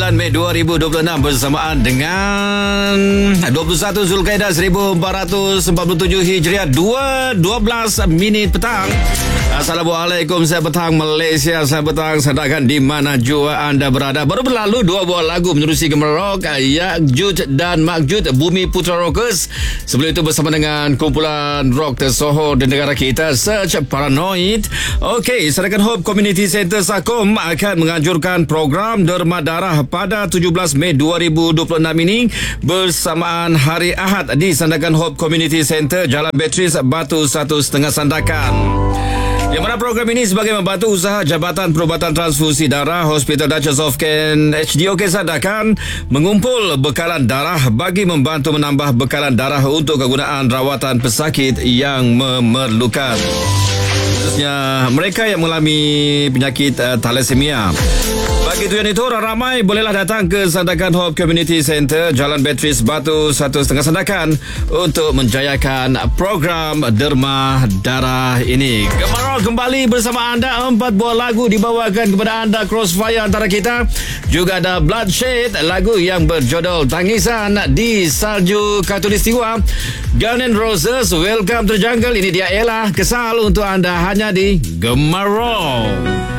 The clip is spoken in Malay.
Mei 2026 bersamaan dengan 21 Zulkaidah 1447 Hijriah 12 minit petang. Assalamualaikum, saya petang Malaysia, saya petang sedangkan di mana jua anda berada. Baru berlalu dua buah lagu menerusi Gemar Rock, Yakjud dan Makjud, Bumi Putra Rockers. Sebelum itu bersama dengan kumpulan rock tersohor di negara kita, Search Paranoid. Okey, Sarakan Hope Community Center Sakom akan menganjurkan program Derma Darah pada 17 Mei 2026 ini bersamaan hari Ahad di Sandakan Hope Community Center, Jalan Beatrice, Batu 1.5 Sandakan. Yang mana program ini sebagai membantu usaha Jabatan Perubatan Transfusi Darah Hospital Duchess of Kent HDOK Sandakan mengumpul bekalan darah bagi membantu menambah bekalan darah untuk kegunaan rawatan pesakit yang memerlukan, khususnya mereka yang mengalami penyakit thalassemia. Bagi tujuan itu, orang ramai bolehlah datang ke Sandakan Hope Community Center, Jalan Beatrice, Batu 1.5 Sandakan untuk menjayakan program Derma Darah ini. Gemar Rock kembali bersama anda. 4 buah lagu dibawakan kepada anda, Crossfire antara kita. Juga ada Bloodshed, lagu yang berjudul Tangisan di Salju Khatulistiwa. Gun N' Roses, Welcome to the Jungle. Ini dia Ella, Kesal untuk anda hanya di Gemar Rock.